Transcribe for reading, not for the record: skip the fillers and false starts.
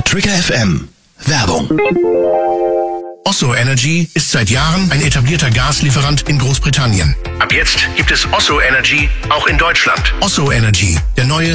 Trigger FM. Werbung. Osso Energy ist seit Jahren ein etablierter Gaslieferant in Großbritannien. Ab jetzt gibt es Osso Energy auch in Deutschland. Osso Energy, der neue